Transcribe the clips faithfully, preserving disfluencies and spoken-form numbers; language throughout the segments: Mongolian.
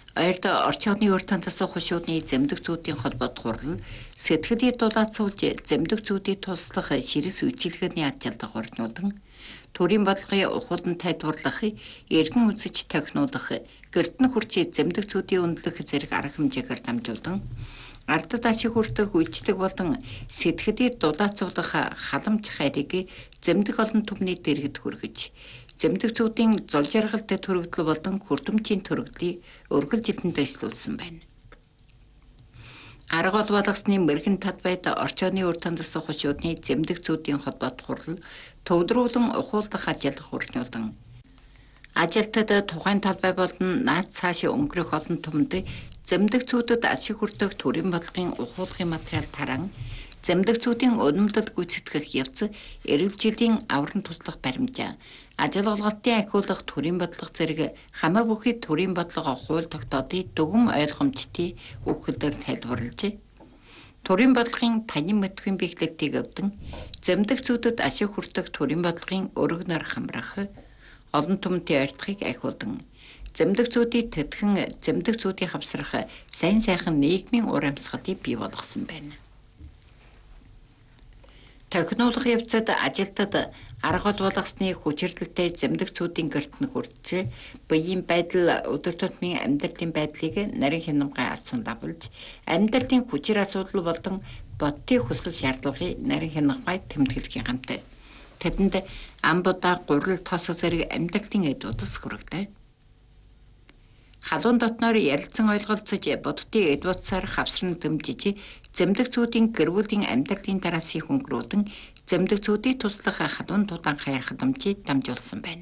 Ойрд орчин үеийн урт тантас хушуудны зэмдэг зүүдийн холбоод хурал сэтгэлийг дулаацуулж зэмдэг зүүдийг туслах ширэс үйлчилгээний ачаалдаг орнуудан төрийн бодлогын ухуулан тайлбарлах, эргэн үзэж тохинуулах, гэрдэн хүрч зэмдэг зүүдийн үнэлэх зэрэг арга хэмжээгээр дамжуулан ардад ашиг хүртэх үйлчлэг болон сэтгэлийг дулаацуулах халамж хайрыг зэмдэг олон түвний дэргэд хүргэж зэмдэг зүүдийн зол жаргалтай төрөгдөл болон хүрдэмжийн төрөгдлийг өргөл жилэн дэвшлүүлсэн байна. Арга ол болгосны мэрэгэн талбайд орчооны урт тандас хушуудны зэмдэг зүүдийн холбоод хурал төвдрүүлэн ухуулдах ажил хурнуулан ажилтад тухайн талбай болон наад цаашаа өнгөрөх олон түмэнд зэмдэг зүүдэд ашиг хүртэх төрийн бодлогын ухуулгын материал таран зэмдэг зүүдийн өнөмлөлд гүйцэтгэх явц эрүүл жилийн авран туслах баримжаа ажил олголтын ахиулах төрийн бодлого зэрэг хамаа бүхий төрийн бодлого хууль тогтоодыг дүгм ойлгомжтой өгөхлөөр тайлбарлаж төрийн бодлогын танин мэдхийн бэхлэлтийг өвдөн зэмдэг зүүдэд ашиг хүртэх төрийн бодлогын өргөнөр хамрах олон түмэнтэй ойртохыг ахиулан зэмдэг зүүдийг тэтгэн зэмдэг зүүдийг хавсрах сайн сайхан нийгмийн ур амьсгалыг бий болгосон байна. Тохинуулах явцад ажилтад арга ол болгосны хүчирдэлтэй зэмдэг зүүдийн гэртэн хүрч биеийн байдал өдөр тутмын амьдралын байдлыг нарийн хянамгай асуун давулж амьдралын хүчир асуудал болон бодтын хүсэл шаардлагыг нарийн хянамгай тэмдэглэхийн хамт тэдэнд ам будаа гурал тос зэрэг амьдралын эд удас хүрэгтэй. Халуун дотноор ярилцсан ойлголцож бодтын эд утсаар хавсран дэмжиж зэмдэг зүүдийн гэрүүлийн амьдралын дараасын хөнгөрөөдөн зэмдэг зүүдийг туслах халуун дулаан хаяр халамжийг дамжуулсан байна.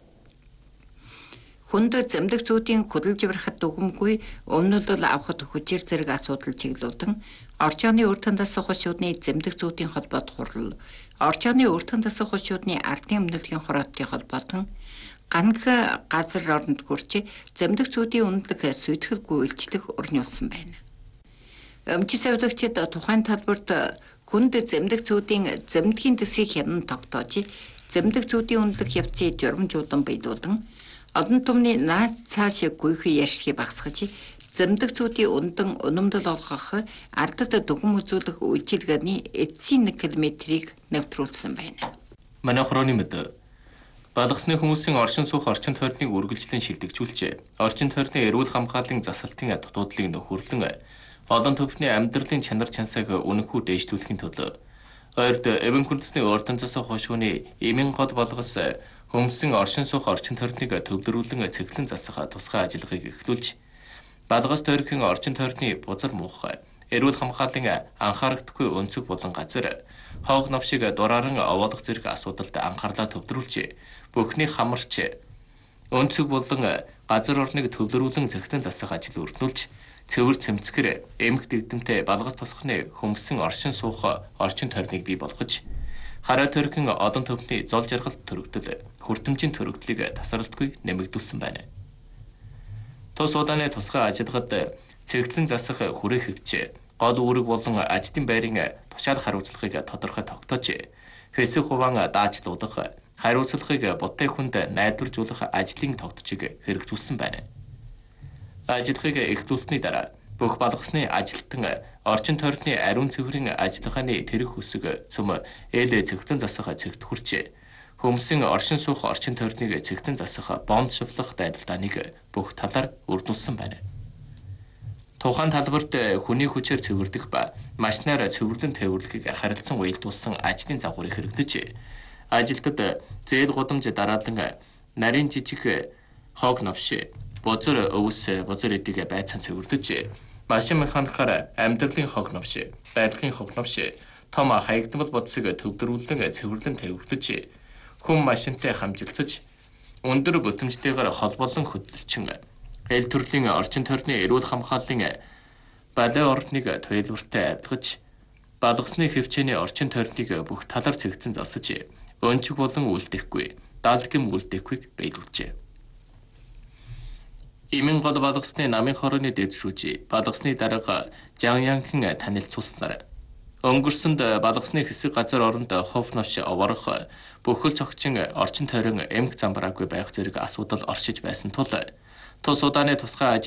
Хүнд зэмдэг зүүдийн хөдөлж барихад дүгмгүй өмнөлөл авахд хүчээр зэрэг асуудал чиглүүлэн орчооны урт тандас хушуудны зэмдэг зүүдийн холбоод хурал орчооны урт тандас хушуудны ардын өмнөлгийн хороотын холбоотон ганг газар оронд хүрч зэмдэг зүүдийн үнэлэх сүйтгэлгүй үйлчлэх өрнүүлсэн байна. Өмчис авлагчид тухайн талбарт хүнд зэмдэг зүүдийн зэмдгийн дэсийг хянан тогтоож зэмдэг зүүдийн үнэлэх явцыг журамжуулан биелүүлэн олон түмний наад цааш гүйхий яшрхийг багасгаж зэмдэг зүүдийн үнэн өнөмдөл олгох ардад дүгм үзүүлэх үйлчилгээний эцсийн нэг километрийг нэвтрүүлсэн байна. Манай хорооны мэд балгасны хүмүүсийн оршин суух орчин тойрныг үргэлжлэн шилдэгжүүлж, орчин тойрны эрүүл хамгааллын засалтын дутуудлыг нөхөрлөн олон төвхний амьдралын чанар чансааг үнэнхүү дээшлүүлэхийн тулд ойрд эвэн хүндэсний урт тандас хушууны эмийн гол болгос хүмүүсийн оршин суух орчин тойрныг төвлөрүүлэн цэглэн засах тусгай ажиллагааг эхлүүлж, балгас тойргийн орчин тойрны бузар муухай эрүүл хамгааллын анхаарагдахгүй өнцөг болон газар хоог навшиг дурааран овоолох зэрэг асуудалд анхаарлаа төвлөрүүлж, бүхний хамарч өнцөг болон газар орныг төвлөрүүлэн цэгтэн засах ажил өрнүүлж, цэвэр цэмцгэр эмх дэгдэмтэй балгас тосхны хөмсөн оршин суух орчин тойрныг бий болгож, хараа тойргийн одон төвхний зол жаргалт төрөгдөл хүртэмжийн төрөгдлийг тасралтгүй нэмэгдүүлсэн байна. Тус удааны тусгай ажиллагад цэгцэн засах хүрээ хөвч, гол үүрэг болон ажлын байрын тушаал хариуцлагыг тодорхой тогтоож, хэсэг хуваан даажлуулах, хариуцлагыг буттай хүнд найдваржуулах ажлын тогтцыг хэрэгжүүлсэн байна. Ажиллагыг эхлүүлсний дараа бүх балгасны ажилтан орчин тойрны ариун цэврийн ажиллагааны тэрэг хүсэг цөм ээлээ цэгтэн засах цэгт хүрч, хөмсөн оршин суух орчин тойрныг цэгтэн засах бомб шавлах дайдалдааныг бүх талаар өрнүүлсэн байна. Тухайн талбарт хүний хүчээр цэвэрлэх ба машинаар цэвэрлэн тээвэрлэхийг харилцан уялдуулсан ажлын загварыг хэрэгдэж, ажилтад зээл гудамж дараалан нарийн жижиг хоог навш, бузар өвс бузар эдийг байцаан цэвэрлэж, машин механикаар амьдралын хоог навш, байрлахын хоог навш, том хаягдмал бодсыг төвлөрүүлэн цэвэрлэн тээвэрлэж, хүм машинтай хамжилцаж, өндөр бүтэмжтэйгээр холбоолон хөдөлчин эл төрлийн орчин тойрны эрүүл хамгааллын балай орныг туйлбартай авдгаж, балгасны хөвчөөний орчин тойрныг бүх талаар цэгцэн засаж, өнчг болон үлдэхгүй, даалгам үлдээхүйг биелүүлжээ. Имэн гол балгасны намын хорооны дэд шүүж, балгасны дарга Жанянхан танилцуулснаар өнгөрсөнд балгасны хэсэг газар оронд хов навш овоорох, бүхэл цогчин орчин тойрон эмх замбраагүй байх зэрэг асуудал оршиж байсан тул тус удааны тусгай